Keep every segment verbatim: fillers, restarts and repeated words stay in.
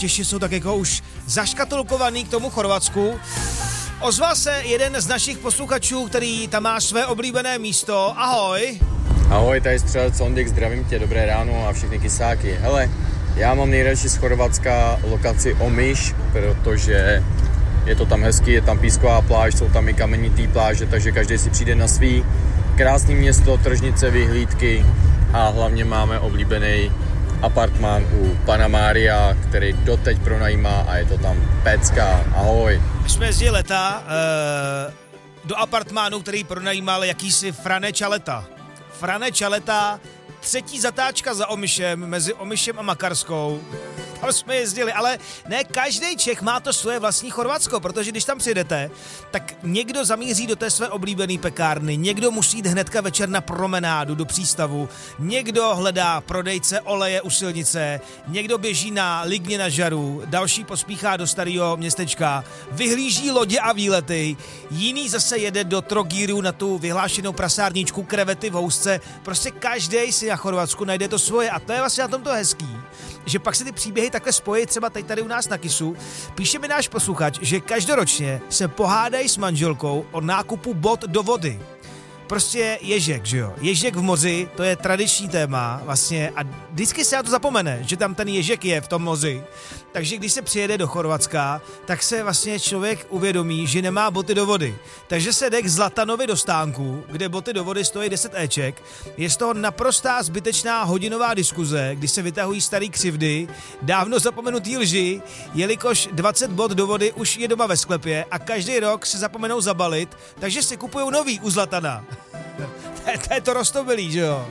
Češi jsou tak jako už zaškatulkovaný k tomu Chorvatsku. Ozval se jeden z našich posluchačů, který tam má své oblíbené místo. Ahoj. Ahoj, tady Střelec Ondek, zdravím tě, dobré ráno a všechny kysáky. Hele, já mám nejradši z Chorvatska lokaci Omiš, protože je to tam hezký, je tam písková pláž, jsou tam i kamenitý pláže, takže každý si přijde na svý. Krásný město, tržnice, vyhlídky a hlavně máme oblíbený apartmán u pana Mária, který doteď pronajímá a je to tam pecka. Ahoj. My jsme jezdili leta e, do apartmánu, který pronajímal jakýsi Frane Čaleta. Frane Čaleta, třetí zatáčka za Omišem, mezi Omišem a Makarskou. Tam jsme jezdili, ale ne každý Čech má to svoje vlastní Chorvatsko, protože když tam přijdete, tak někdo zamíří do té své oblíbené pekárny, někdo musí jít hnedka večer na promenádu do přístavu, někdo hledá prodejce oleje u silnice, někdo běží na Ligně na žaru, další pospíchá do starého městečka, vyhlíží lodě a výlety, jiný zase jede do Trogíru na tu vyhlášenou prasárničku krevety v housce. Prostě každý si na Chorvatsku najde to svoje a to je vlastně na tomto hezký, že pak se ty příběhy takhle spojí třeba tady, tady u nás na Kisu. Píše mi náš posluchač, že každoročně se pohádají s manželkou o nákupu bot do vody. Prostě ježek, že jo? Ježek v moři, to je tradiční téma vlastně a vždycky se na to zapomene, že tam ten ježek je v tom moři. Takže když se přijede do Chorvatska, tak se vlastně člověk uvědomí, že nemá boty do vody. Takže se jde k Zlatanovi do stánku, kde boty do vody stojí deset éček. Je z toho naprostá zbytečná hodinová diskuze, kdy se vytahují starý křivdy, dávno zapomenutý lži, jelikož dvacet bot do vody už je doma ve sklepě a každý rok se zapomenou zabalit, takže si kupujou nový u Zlatana. To je to roztomilý, že jo?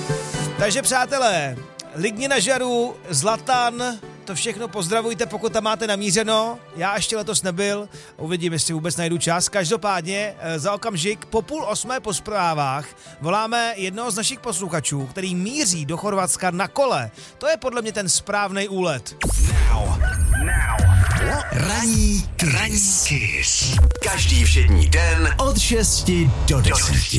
Takže přátelé, Ligně na žaru, Zlatan, to všechno pozdravujte, pokud tam máte namířeno. Já ještě letos nebyl, uvidím, jestli vůbec najdu čas. Každopádně za okamžik po půl osmé po zprávách voláme jednoho z našich posluchačů, který míří do Chorvatska na kole. To je podle mě ten správný úlet. Now. Now. Ranní Kiss. Každý všední den od šesti do deseti.